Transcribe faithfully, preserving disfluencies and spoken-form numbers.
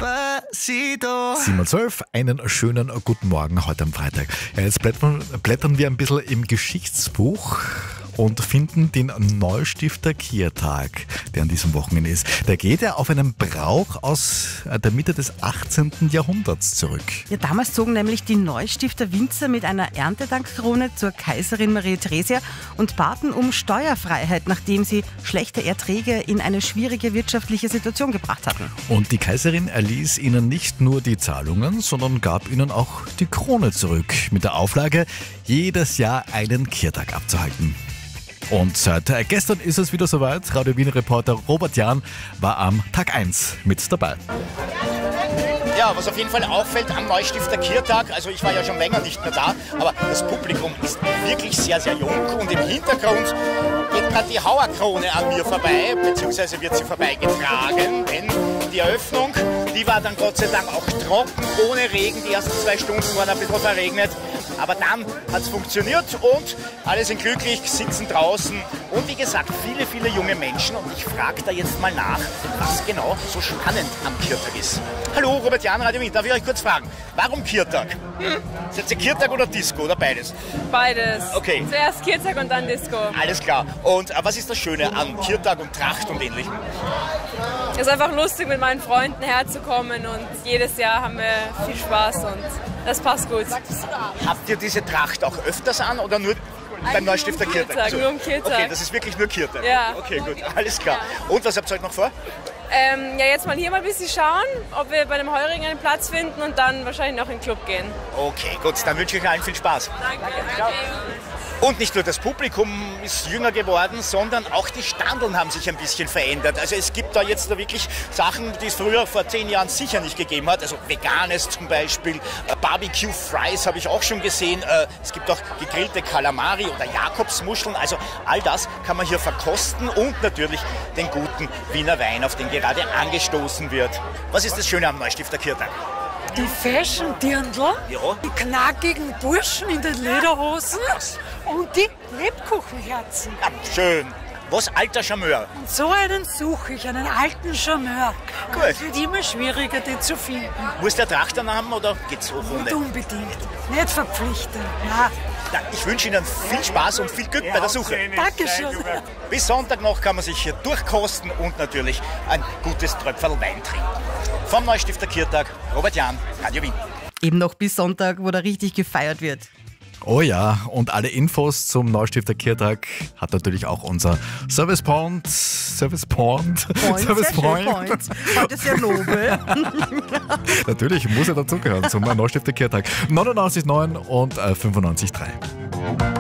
Despacito. sieben Uhr zwölf, einen schönen guten Morgen heute am Freitag. Ja, jetzt blättern, blättern wir ein bisschen im Geschichtsbuch und finden den Neustifter-Kirtag, der an diesem Wochenende ist. Der geht ja auf einen Brauch aus der Mitte des achtzehnten. Jahrhunderts zurück. Ja, damals zogen nämlich die Neustifter Winzer mit einer Erntedankkrone zur Kaiserin Maria Theresia und baten um Steuerfreiheit, nachdem sie schlechte Erträge in eine schwierige wirtschaftliche Situation gebracht hatten. Und die Kaiserin erließ ihnen nicht nur die Zahlungen, sondern gab ihnen auch die Krone zurück, mit der Auflage, jedes Jahr einen Kirtag abzuhalten. Und seit gestern ist es wieder soweit. Radio Wien-Reporter Robert Jahn war am Tag eins mit dabei. Ja, was auf jeden Fall auffällt am Neustifter Kirtag, also ich war ja schon länger nicht mehr da, aber das Publikum ist wirklich sehr, sehr jung und im Hintergrund geht gerade die Hauerkrone an mir vorbei, beziehungsweise wird sie vorbeigetragen, denn die Eröffnung, die war dann Gott sei Dank auch trocken, ohne Regen, die ersten zwei Stunden waren ein bisschen verregnet, aber dann hat es funktioniert und alle sind glücklich, sitzen draußen und wie gesagt, viele, viele junge Menschen und ich frage da jetzt mal nach, was genau so spannend am Kirtag ist. Hallo, Robert Jahn, Radio Wien, darf ich euch kurz fragen, warum Kirtag? Hm? Ist jetzt Kirtag oder Disco oder beides? Beides. Okay. Zuerst Kirtag und dann Disco. Alles klar. Und äh, was ist das Schöne an Kirtag und Tracht und Ähnlichem? Es ist einfach lustig, mit meinen Freunden herzukommen und jedes Jahr haben wir viel Spaß und das passt gut. Habt ihr diese Tracht auch öfters an oder nur beim Neustifter nur Kirtag? Kirtag, nur am Kirtag. Okay, das ist wirklich nur Kirtag. Ja. Okay, gut, alles klar. Und was habt ihr heute noch vor? Ähm, ja, jetzt mal hier mal ein bisschen schauen, ob wir bei dem Heurigen einen Platz finden und dann wahrscheinlich noch in den Club gehen. Okay, gut, dann wünsche ich euch allen viel Spaß. Danke, danke. Und nicht nur das Publikum ist jünger geworden, sondern auch die Standeln haben sich ein bisschen verändert. Also es gibt da jetzt da wirklich Sachen, die es früher vor zehn Jahren sicher nicht gegeben hat. Also Veganes zum Beispiel, äh, Barbecue Fries habe ich auch schon gesehen. Äh, es gibt auch gegrillte Kalamari oder Jakobsmuscheln. Also all das kann man hier verkosten und natürlich den guten Wiener Wein, auf den gerade angestoßen wird. Was ist das Schöne am Neustifter Kirtag? Die Fashion-Dirndl, Ja. die knackigen Burschen in den Lederhosen und die Lebkuchenherzen. Ja, schön. Was alter Charmeur. Und so einen suche ich, einen alten Charmeur. Gut. Es wird immer schwieriger, den zu finden. Muss der Tracht dann haben oder geht's auch ohne? Nicht unbedingt. Nicht verpflichtend. Ja. Ja, ich wünsche Ihnen viel Spaß und viel Glück bei der Suche. Dankeschön. Bis Sonntag noch kann man sich hier durchkosten und natürlich ein gutes Tröpferl Wein trinken. Vom Neustifter Kirtag, Robert Jahn, Radio Wien. Eben noch bis Sonntag, wo da richtig gefeiert wird. Oh ja, und alle Infos zum Neustifter Kirtag hat natürlich auch unser Service Point. Service Point. Point, Service sehr schön, Point. Point. Heute sehr nobel. Natürlich muss er dazugehören zum Neustifter Kirtag. neunundneunzig Komma neun und fünfundneunzig Komma drei.